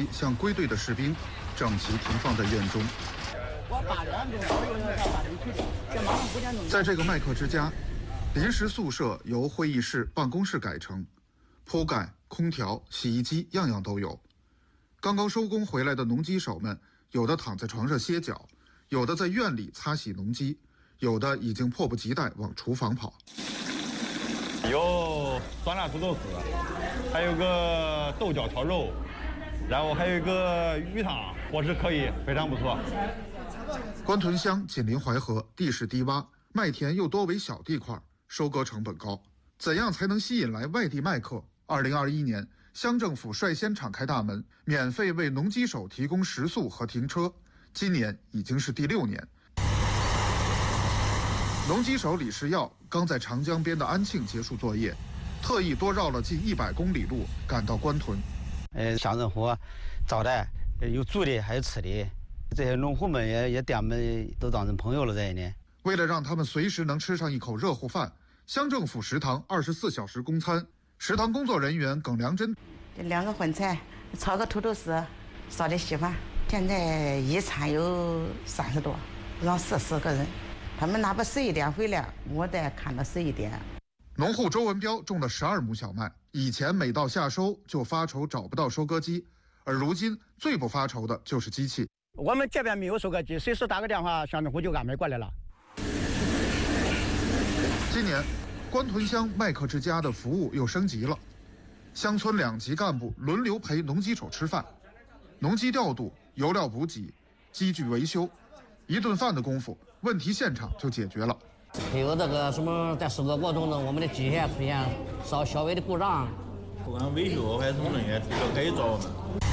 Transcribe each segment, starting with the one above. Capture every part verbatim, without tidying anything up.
向归队的士兵整齐停放在院中。在这个麦克之家，临时宿舍由会议室、办公室改成，铺盖、空调、洗衣机样样都有。刚刚收工回来的农机手们，有的躺在床上歇脚，有的在院里擦洗农机，有的已经迫不及待往厨房跑。 有酸辣土豆丝，还有个豆角炒肉，然后还有一个鱼汤，伙食可以，非常不错。 关屯乡紧邻淮河，地势低洼，麦田又多为小地块，收割成本高。怎样才能吸引来外地麦客？二零二一年，乡政府率先敞开大门，免费为农机手提供食宿和停车。今年已经是第六年。农机手李世耀刚在长江边的安庆结束作业，特意多绕了近一百公里路赶到关屯。 呃，乡政府招待，有住的还有吃的，这些农户们也也点们都当成朋友了在呢。 为了让他们随时能吃上一口热乎饭，乡政府食堂二十四小时供餐。食堂工作人员耿良珍， 这两个荤菜，炒个土豆丝，烧点稀饭。现在一餐有三十多，让四十个人。他们哪怕十一点回来，我得看到十一点。 农户周文彪种了十二亩小麦，以前每到夏收就发愁找不到收割机，而如今最不发愁的就是机器。 我们这边没有收割机，随时打个电话，乡政府就安排过来了。 今年，关屯乡麦克之家的服务又升级了，乡村两级干部轮流陪农机手吃饭，农机调度、油料补给、机具维修，一顿饭的功夫，问题现场就解决了。 还有这个什么，在收割过程中，我们的机械出现稍小微的故障， 不管维修还是什么人员，这个改造呢。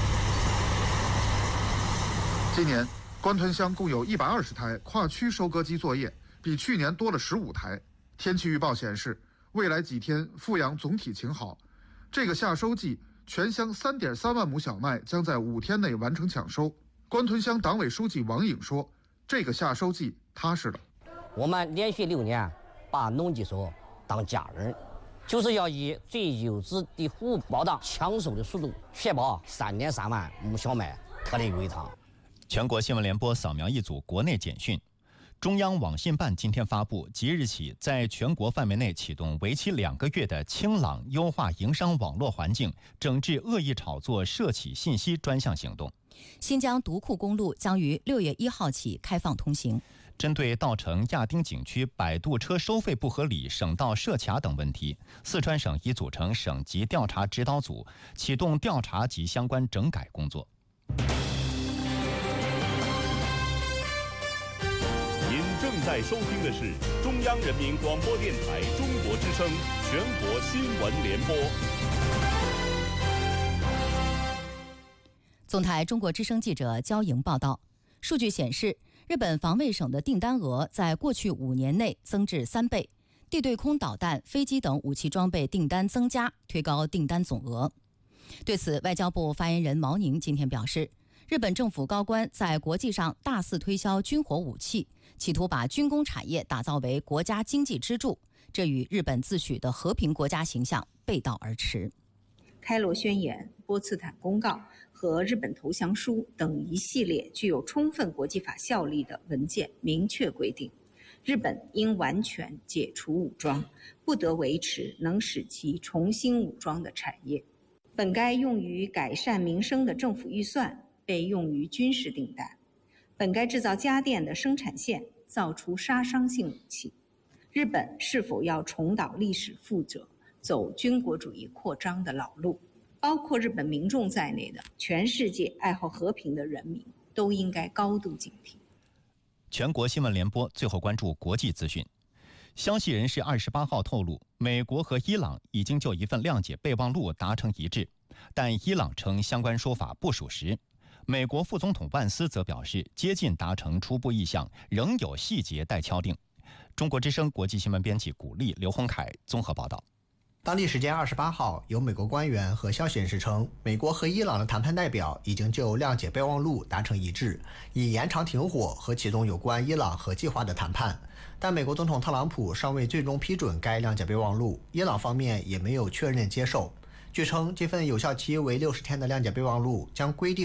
今年，关屯乡共有一百二十台跨区收割机作业，比去年多了十五台。天气预报显示，未来几天阜阳总体晴好。这个夏收季，全乡三点三万亩小麦将在五天内完成抢收。关屯乡党委书记王颖说：“这个夏收季踏实了。 我们连续六年把农机手当家人，就是要以最优质的服务保障抢收的速度，确保三点三万亩小麦脱离归仓。” 全国新闻联播扫描一组国内简讯。中央网信办今天发布，即日起在全国范围内启动为期两个月的清朗优化营商网络环境、整治恶意炒作涉企信息专项行动。 新疆独库公路将于六月一号起开放通行。 针对稻城亚丁景区摆渡车收费不合理、省道设卡等问题，四川省已组成省级调查指导组，启动调查及相关整改工作。 您正在收听的是中央人民广播电台中国之声全国新闻联播。 总台中国之声记者焦莹报道，数据显示，日本防卫省的订单额在过去五年内增至三倍，地对空导弹、飞机等武器装备订单增加，推高订单总额。对此，外交部发言人毛宁今天表示，日本政府高官在国际上大肆推销军火武器，企图把军工产业打造为国家经济支柱，这与日本自诩的和平国家形象背道而驰。 开罗宣言、波茨坦公告和日本投降书等一系列具有充分国际法效力的文件明确规定，日本应完全解除武装，不得维持能使其重新武装的产业。本该用于改善民生的政府预算被用于军事订单，本该制造家电的生产线造出杀伤性武器。日本是否要重蹈历史覆辙，走军国主义扩张的老路？包括日本民众在内的全世界爱好和平的人民都应该高度警惕。 全国新闻联播最后关注国际资讯。消息人士二十八号透露，美国和伊朗已经就一份谅解备忘录达成一致，但伊朗称相关说法不属实。美国副总统万斯则表示，接近达成初步意向，仍有细节待敲定。中国之声国际新闻编辑古丽、刘洪凯综合报道。 当地时间二十八号，有美国官员和消息人士称，美国和伊朗的谈判代表已经就谅解备忘录达成一致，以延长停火和启动有关伊朗核计划的谈判。但美国总统特朗普尚未最终批准该谅解备忘录，伊朗方面也没有确认接受。据称，这份有效期为六十天的谅解备忘录将规定